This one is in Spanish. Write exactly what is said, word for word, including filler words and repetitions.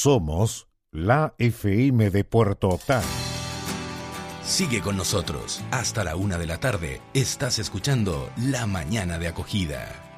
Somos la F M de Puerto Otán. Sigue con nosotros. Hasta la una de la tarde estás escuchando La Mañana de Acogida.